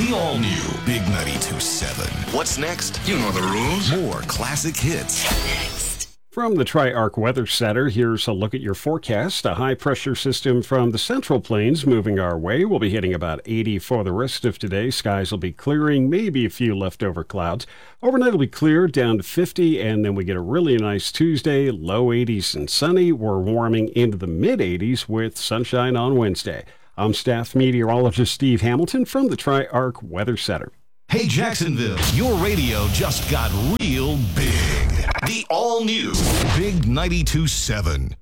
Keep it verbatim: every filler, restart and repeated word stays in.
The all-new Big ninety-two point seven. What's next? You know the rules. More classic hits. From the Tri-Arc Weather Center, here's a look at your forecast. A high-pressure system from the Central Plains moving our way. We'll be hitting about eighty for the rest of today. Skies will be clearing, maybe a few leftover clouds. Overnight will be clear, down to fifty, and then we get a really nice Tuesday, low eighties and sunny. We're warming into the mid-eighties with sunshine on Wednesday. I'm staff meteorologist Steve Hamilton from the Tri-Arc Weather Center. Hey, Jacksonville, your radio just got real big. The all-new Big ninety-two point seven.